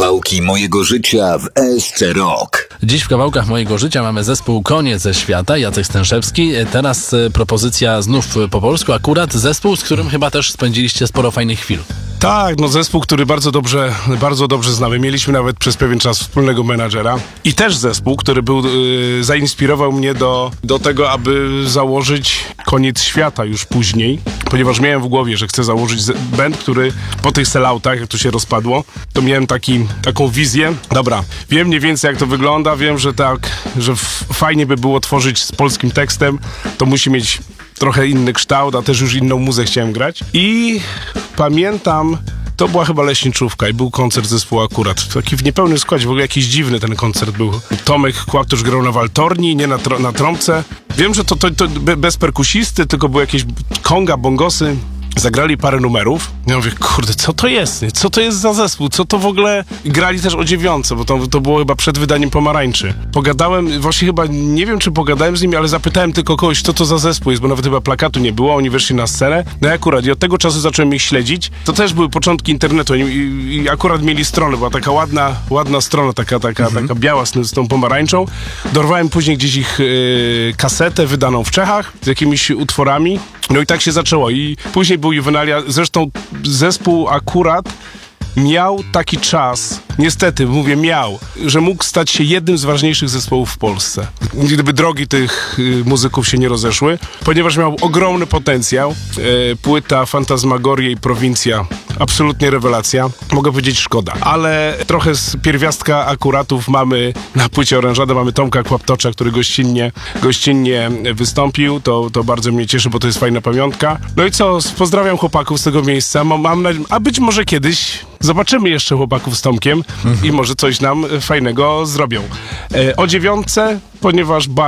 Kawałki mojego życia w ESC Rock. Dziś w kawałkach mojego życia mamy zespół Koniec ze świata, Jacek Stęszewski. Teraz propozycja znów po polsku, akurat zespół, z którym chyba też spędziliście sporo fajnych chwil. Tak, no zespół, który bardzo dobrze znamy. Mieliśmy nawet przez pewien czas wspólnego menadżera. I też zespół, który zainspirował mnie do tego, aby założyć Koniec świata już później. Ponieważ miałem w głowie, że chcę założyć band, który po tych selloutach, jak to się rozpadło, to miałem taką wizję. Dobra, wiem mniej więcej jak to wygląda, wiem, że fajnie by było tworzyć z polskim tekstem. To musi mieć trochę inny kształt, a też już inną muzę chciałem grać. I pamiętam, to była chyba leśniczówka i był koncert zespołu akurat. Taki w niepełnym składzie, w ogóle jakiś dziwny ten koncert był. Tomek Kłaptusz grał na waltorni, nie na trąbce. Wiem, że to bez perkusisty, tylko były jakieś konga, bongosy. Zagrali parę numerów. Ja mówię, kurde, co to jest? Co to jest za zespół? Co to w ogóle? Grali też o 9, bo to było chyba przed wydaniem Pomarańczy. Pogadałem, właśnie chyba, nie wiem czy pogadałem z nimi, ale zapytałem tylko kogoś, co to za zespół jest, bo nawet chyba plakatu nie było, oni weszli na scenę. No i akurat, i od tego czasu zacząłem ich śledzić. To też były początki internetu i akurat mieli stronę, była taka ładna strona, taka biała z tą pomarańczą. Dorwałem później gdzieś ich kasetę wydaną w Czechach z jakimiś utworami. No i tak się zaczęło i później był Juvenalia, zresztą zespół akurat miał taki czas, niestety mówię miał, że mógł stać się jednym z ważniejszych zespołów w Polsce. Gdyby drogi tych muzyków się nie rozeszły, ponieważ miał ogromny potencjał. Płyta Fantasmagorie i Prowincja, absolutnie rewelacja. Mogę powiedzieć szkoda, ale trochę z pierwiastka akuratów mamy na płycie Orężada, mamy Tomka Kłaptocza, który gościnnie wystąpił. To bardzo mnie cieszy, bo to jest fajna pamiątka. No i co, pozdrawiam chłopaków z tego miejsca. Mam nadzieję, a być może kiedyś zobaczymy jeszcze chłopaków z Tomkiem i może coś nam fajnego zrobią. O 9, ponieważ